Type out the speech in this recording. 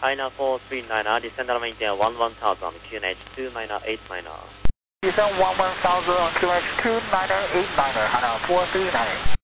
China 439, descend and maintain 11000, QNH 298 Descend 11000 on QNH 298 Hana 439.